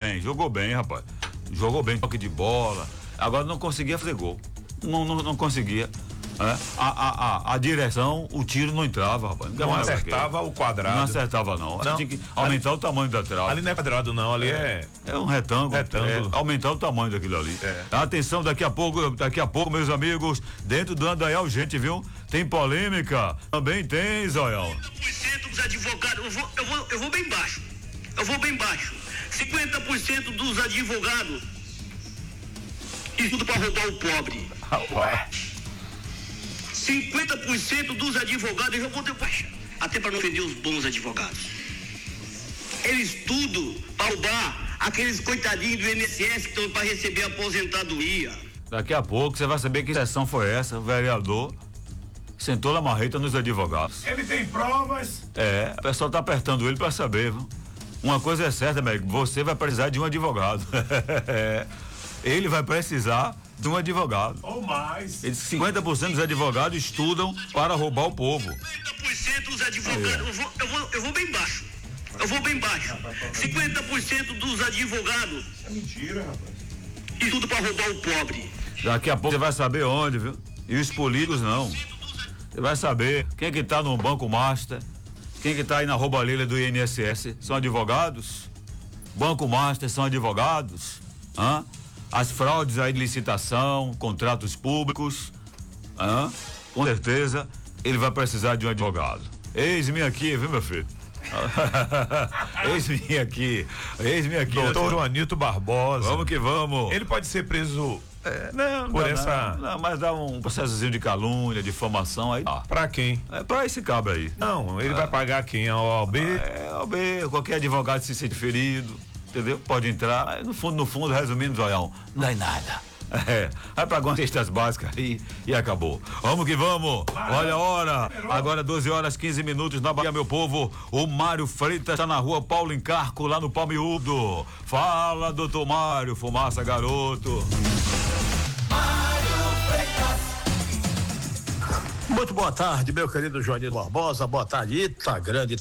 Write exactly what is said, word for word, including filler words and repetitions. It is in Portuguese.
bem, jogou bem, rapaz. Jogou bem, toque de bola. Agora não conseguia fazer gol. Não, não, não conseguia. É. A, a, a, a direção, o tiro não entrava, rapaz. Não, não acertava o quadrado. Não acertava, não. não. Tinha que aumentar ali, o tamanho da trave. Ali não é quadrado, não. Ali é. É, é um retângulo. retângulo. É, aumentar o tamanho daquilo ali. É. Atenção, daqui a pouco, daqui a pouco, meus amigos, dentro do Andaial, gente, viu? Tem polêmica. Também tem, Zoião. cinquenta por cento dos advogados, eu vou, eu, vou, eu vou bem baixo. Eu vou bem baixo. cinquenta por cento dos advogados. Isso tudo para roubar o pobre. Ué. cinquenta por cento dos advogados, eu vou baixar, até para não ofender os bons advogados. Eles tudo para roubar aqueles coitadinhos do I N S S que estão para receber aposentadoria. Daqui a pouco você vai saber que sessão foi essa, o vereador sentou na marreta nos advogados. Ele tem provas. É, o pessoal tá apertando ele para saber, viu? Uma coisa é certa, médico, você vai precisar de um advogado. Ele vai precisar de um advogado. Ou mais. Eles, cinquenta por cento dos advogados estudam para roubar o povo. cinquenta por cento dos advogados, eu vou, eu, vou, eu vou bem baixo. Eu vou bem baixo. cinquenta por cento dos advogados. É mentira, rapaz. E tudo para roubar o pobre. Daqui a pouco você vai saber onde, viu? E os políticos não. Você vai saber quem que tá no Banco Master, quem que tá aí na roubalheira do I N S S. São advogados? Banco Master são advogados? Hã? As fraudes aí de licitação, contratos públicos, hã? Com certeza ele vai precisar de um advogado. Eis-me aqui, viu, meu filho? Eis-me aqui, eis-me aqui. Doutor Anito Barbosa. Vamos que vamos. Ele pode ser preso é, não, por não, essa. Não, não, mas dá um processozinho de calúnia, difamação aí. Ah, pra quem? É pra esse cabra aí. Não, ele ah, vai pagar quem? A O A B? É, a O A B, qualquer advogado se sente ferido. Entendeu? Pode entrar, no fundo, no fundo, resumindo, Zoião, não dá em nada. É, vai pagar umas cestas básicas aí e acabou. Vamos que vamos. Olha a hora. Agora doze horas, quinze minutos na Bahia, meu povo. O Mário Freitas está na rua Paulo Encarco, lá no Palmiúdo. Fala, doutor Mário, fumaça, garoto. Muito boa tarde, meu querido Joanito Barbosa. Boa tarde, Ita Grande.